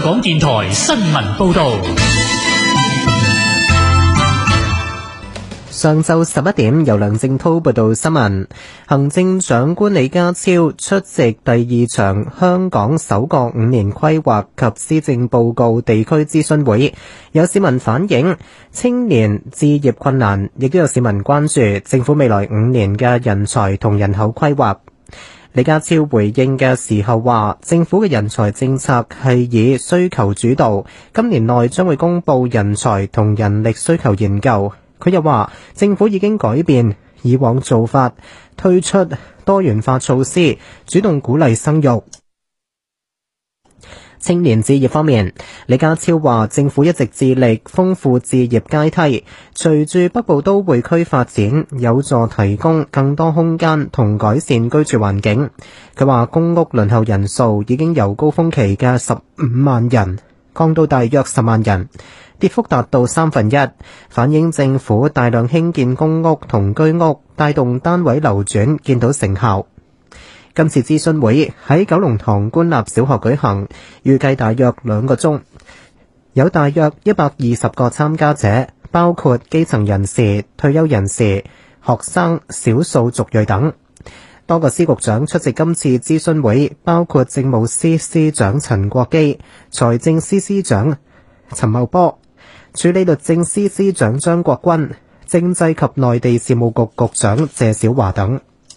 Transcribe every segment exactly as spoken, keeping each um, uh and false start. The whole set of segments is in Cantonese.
港電台新聞報道。 上晝十一點，由梁正濤報道新聞。行政長官李家超出席第二場香港首個五年規劃及施政報告地區諮詢會，有市民反映青年置業困難，亦都有市民關注政府未來五年嘅人才同人口規劃。李家超回應嘅時候話，政府嘅人才政策係以需求主導，今年內將會公布人才同人力需求研究。佢又話，政府已經改變以往做法，推出多元化措施，主動鼓勵生育。青年置業方面，李家超話政府一直致力豐富置業階梯，隨住北部都會區發展，有助提供更多空間同改善居住環境。佢話公屋輪候人數已經由高峰期嘅十五萬人降到大約十萬人，跌幅達到三分一，反映政府大量興建公屋同居屋，帶動單位流轉，見到成效。今次諮詢會喺九龍塘官立小學舉行，預計大約兩個鐘，有大約一百二十個參加者，包括基層人士、退休人士、學生、少數族裔等。多個司局長出席今次諮詢會，包括政務司司長陳國基、財政司司長陳茂波、署理律政司司長張國軍、政制及內地事務局局長謝小華等。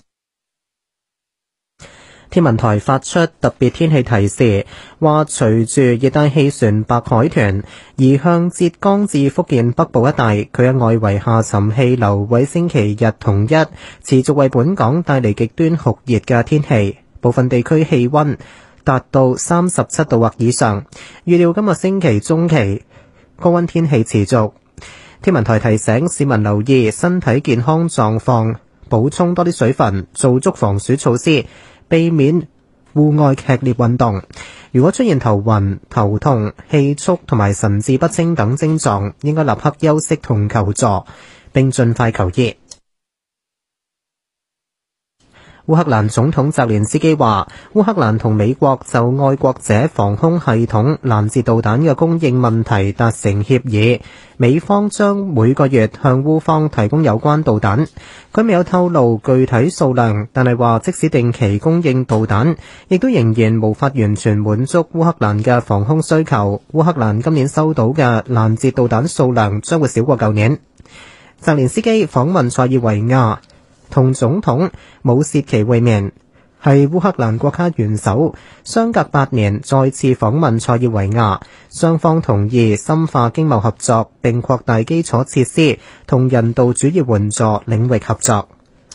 天文台發出特別天氣提示，話隨住熱帶氣旋白海豚移向浙江至福建北部一帶，佢嘅外圍下沉氣流喺星期日同一持續為本港帶嚟極端酷熱嘅天氣，部分地區氣溫達到三十七度或以上。預料今個星期中期高溫天氣持續。天文台提醒市民留意身體健康狀況，補充多啲水分，做足防暑措施，避免戶外劇烈運動。如果出現頭暈、頭痛、氣促同埋神志不清等症狀，應該立刻休息同求助，並盡快求醫。烏克蘭總統澤連斯基話，烏克蘭同美國就愛國者防空系統攔截導彈嘅供應問題達成協議，美方將每個月向烏方提供有關導彈。佢未有透露具體數量，但係話即使定期供應導彈，亦都仍然無法完全滿足烏克蘭嘅防空需求。烏克蘭今年收到嘅攔截導彈數量將會少過舊年。澤連斯基訪問塞爾維亞，同總統武契奇會面，係烏克蘭國家元首相隔八年再次訪問塞爾維亞，雙方同意深化經貿合作，並擴大基礎設施同人道主義援助領域合作。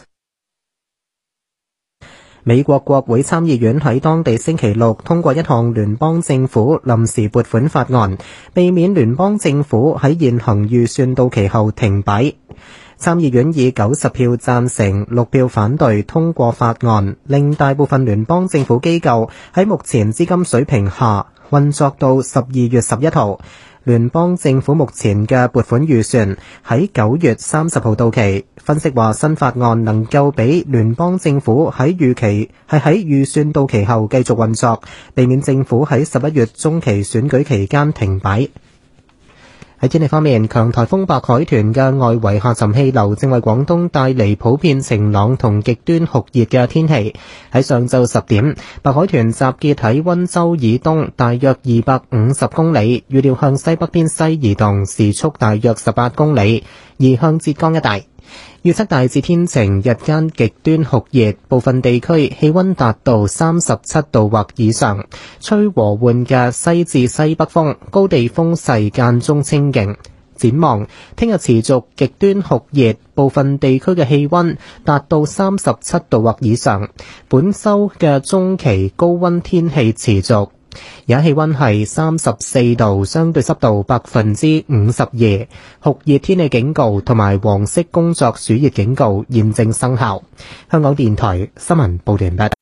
美國國會參議院喺當地星期六通過一項聯邦政府臨時撥款法案，避免聯邦政府喺現行預算到期後停擺。參議院以九十票贊成、六票反對通過法案，令大部分聯邦政府機構喺目前資金水平下運作到十二月十一號。聯邦政府目前嘅撥款預算喺九月三十號到期。分析話，新法案能夠俾聯邦政府喺預期係喺預算到期後繼續運作，避免政府喺十一月中期選舉期間停擺。喺天氣方面，強颱風白海豚嘅外圍下沉氣流正為廣東帶嚟普遍晴朗同極端酷熱嘅天氣。喺上晝十點，白海豚集結喺溫州以東大約二百五十公里，預料向西北偏西移動，時速大約十八公里，移向浙江一帶。預測大致天晴，日間極端酷熱，部分地區氣溫達到三十七度或以上，吹和緩嘅西至西北風，高地風勢間中清勁。展望聽日持續極端酷熱，部分地區嘅氣溫達到三十七度或以上。本週嘅中期高溫天氣持續。而家氣溫係三十四度，相對濕度百分之五十二，酷熱天氣警告同埋黃色工作暑熱警告現正生效。香港電台新聞報道完畢。